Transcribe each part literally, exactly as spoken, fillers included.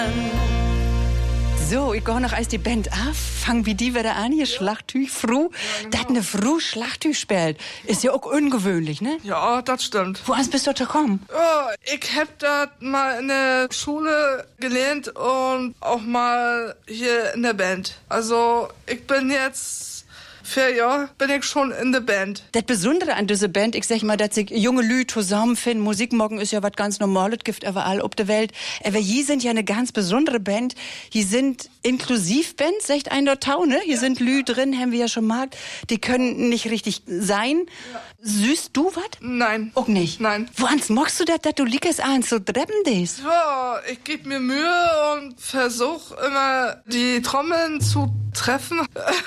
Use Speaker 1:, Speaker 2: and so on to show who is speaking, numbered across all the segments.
Speaker 1: So, ich gehe noch als die Band an, fang wie die wieder an, hier Schlachttüch, Fru. Ja, genau. Dat ne Fru Schlachttüch spielt, ist ja auch ungewöhnlich, ne?
Speaker 2: Ja, das stimmt.
Speaker 1: Wo bist du da gekommen?
Speaker 2: Oh, ich hab das mal in der Schule gelernt und auch mal hier in der Band. Also, ich bin jetzt... Vier Jahre bin ich schon in der Band.
Speaker 1: Das Besondere an dieser Band, ich sag mal, dass sich junge Leute zusammenfinden. Musik morgen ist ja was ganz Normales, gibt überall auf der Welt. Aber hier sind ja eine ganz besondere Band. Hier sind Inklusivbands, sagt ein dort Tau, ne? Hier ja. sind Leute drin, haben wir ja schon gesagt. Die können nicht richtig sein. Ja. Süßt du was?
Speaker 2: Nein.
Speaker 1: Auch nicht?
Speaker 2: Nein.
Speaker 1: Woans magst du das, dass du liegst an so treppen des?
Speaker 2: Ja, ich gebe mir Mühe und versuche immer die Trommeln zu treffen.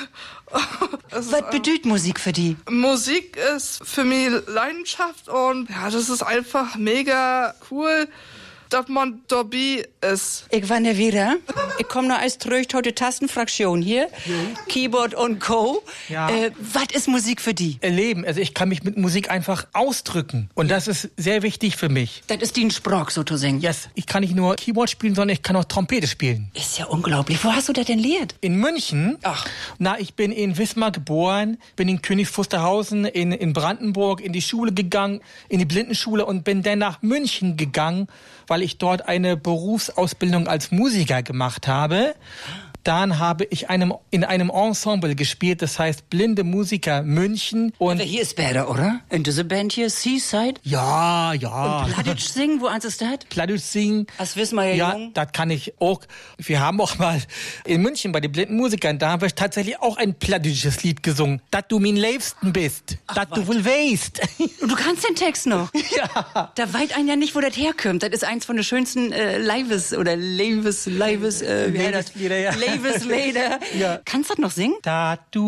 Speaker 1: Was bedeutet Musik für die?
Speaker 2: Musik ist für mich Leidenschaft und ja, das ist einfach mega cool, dass man dabei ist.
Speaker 1: Ich war ne wieder. Ich komme noch als zurück, heute Tastenfraktion hier. Ja. Keyboard und Co.
Speaker 3: Ja.
Speaker 1: Äh, was ist Musik für die?
Speaker 3: Erleben. Also ich kann mich mit Musik einfach ausdrücken. Und das ist sehr wichtig für mich.
Speaker 1: Das ist die ein Sprach, so zu singen.
Speaker 3: Yes. Ich kann nicht nur Keyboard spielen, sondern ich kann auch Trompete spielen.
Speaker 1: Ist ja unglaublich. Wo hast du das denn lehrt?
Speaker 3: In München.
Speaker 1: Ach.
Speaker 3: Na, ich bin in Wismar geboren, bin in Königs Wusterhausen in, in Brandenburg in die Schule gegangen, in die Blindenschule und bin dann nach München gegangen, weil ich dort eine Berufsausbildung als Musiker gemacht habe. Dann habe ich einem, in einem Ensemble gespielt, das heißt Blinde Musiker München. Und
Speaker 1: aber hier ist besser, oder? In dieser Band hier, Seaside?
Speaker 3: Ja, ja.
Speaker 1: Und Plattdeutsch singen, wo eins ist das?
Speaker 3: Plattdeutsch singen.
Speaker 1: Das wissen wir ja,
Speaker 3: ja
Speaker 1: jung.
Speaker 3: Das kann ich auch. Wir haben auch mal in München bei den Blinden Musikern, da haben wir tatsächlich auch ein plattdeutsches Lied gesungen. Dass du mein Liebsten bist. Dass du wohl weißt.
Speaker 1: Und du kannst den Text noch?
Speaker 3: Ja.
Speaker 1: Da weiß einen ja nicht, wo das herkommt. Das ist eins von den schönsten äh, Lives oder Leves, Lives, äh, wie heißt das?
Speaker 3: Lieder, ja.
Speaker 1: Leves Lieder.
Speaker 3: Ja.
Speaker 1: Kannst du das noch singen?
Speaker 3: Da du